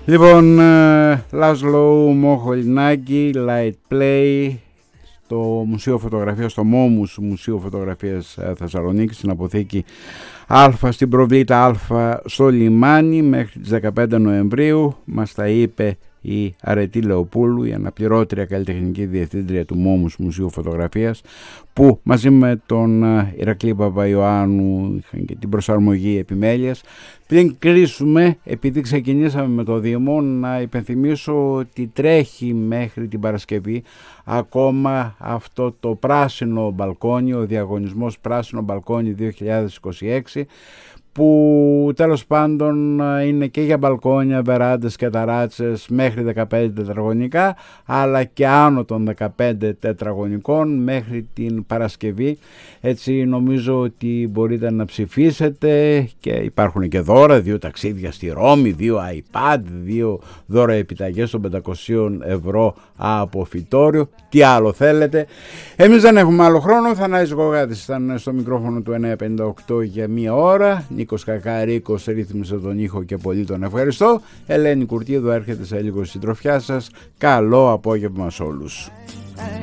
Λοιπόν, Λάσλο Μοχολινάκη, Light Play, στο Μουσείο Φωτογραφίας, στο Μόμους Μουσείο Φωτογραφίας Θεσσαλονίκη, στην αποθήκη Α, στην Προβλήτα Α στο λιμάνι, μέχρι τις 15 Νοεμβρίου. Μας τα είπε η Αρετή Λεοπούλου, η αναπληρώτρια καλλιτεχνική διευθύντρια του Μόμους Μουσείου Φωτογραφίας, που μαζί με τον Ηρακλή Παπαϊωάννου είχαν και την προσαρμογή επιμέλειας. Πριν κλείσουμε, επειδή ξεκινήσαμε με το Δήμο, να υπενθυμίσω ότι τρέχει μέχρι την Παρασκευή ακόμα αυτό το πράσινο μπαλκόνι, ο διαγωνισμός Πράσινο Μπαλκόνι 2026, που τέλος πάντων είναι και για μπαλκόνια, βεράντες και ταράτσες μέχρι 15 τετραγωνικά, αλλά και άνω των 15 τετραγωνικών μέχρι την Παρασκευή. Έτσι νομίζω ότι μπορείτε να ψηφίσετε, και υπάρχουν και δώρα, 2 ταξίδια στη Ρώμη, 2 iPad, 2 δώρα επιταγές των 500 ευρώ από φυτόριο. Τι άλλο θέλετε? Εμείς δεν έχουμε άλλο χρόνο. Θανάης Γογάτης ήταν στο μικρόφωνο του 958 για μία ώρα. Νίκος Κακαρίκος ρύθμισε τον ήχο και πολύ τον ευχαριστώ. Ελένη Κουρτίδου έρχεται σε λίγο στη συντροφιά σας. Καλό απόγευμα σε όλους.